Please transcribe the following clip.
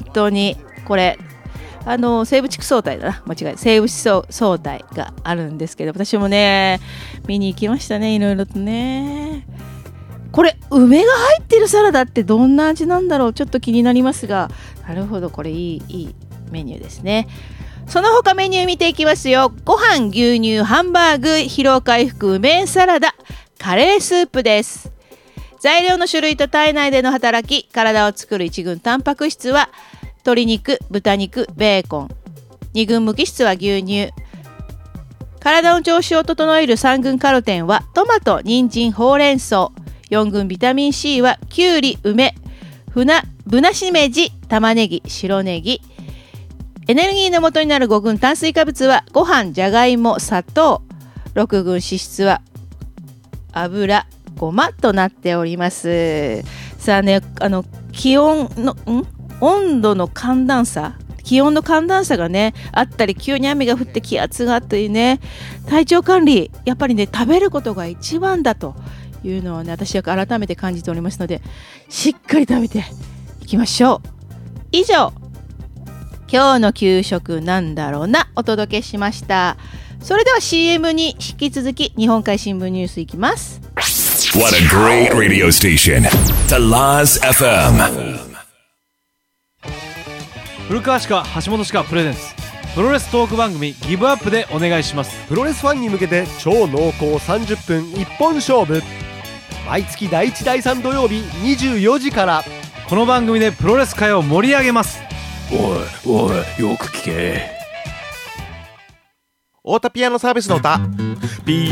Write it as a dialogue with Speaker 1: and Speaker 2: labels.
Speaker 1: 当にこれ生物地区総体だな、間違い生物総体があるんですけど、私もね見に行きましたね、いろいろとね。これ梅が入ってるサラダってどんな味なんだろう、ちょっと気になりますが、なるほど、これいいメニューですね。その他メニュー見ていきますよ。ご飯、牛乳、ハンバーグ、疲労回復、梅サラダ、カレースープです。材料の種類と体内での働き、体を作る一群タンパク質は鶏肉、豚肉、ベーコン。二群無機質は牛乳。体の調子を整える三群カロテンはトマト、人参、ほうれん草。四群ビタミン C はきゅうり、梅、ぶなしめじ、玉ねぎ、白ネギ。エネルギーの元になる五群炭水化物はご飯、じゃがいも、砂糖。六群脂質は油、ごまとなっております。さあね、気温の温度の寒暖差、気温の寒暖差がねあったり、急に雨が降って気圧がというね、体調管理やっぱりね食べることが一番だというのはね、私は改めて感じておりますので、しっかり食べていきましょう。以上、今日の給食なんだろうな、お届けしました。それでは CM に引き続き日本海新聞ニュースいきます。
Speaker 2: What a great radio station, The Laz FM。
Speaker 3: 古川歯科橋本歯科プレゼンツプロレストーク番組ギブアップでお願いします。
Speaker 4: プロレスファンに向けて超濃厚30分一本勝負、毎月第1第3土曜日24時から。
Speaker 3: この番組でプロレス界を盛り上げます。
Speaker 4: おいよく聞け。太田ピアノサービスの歌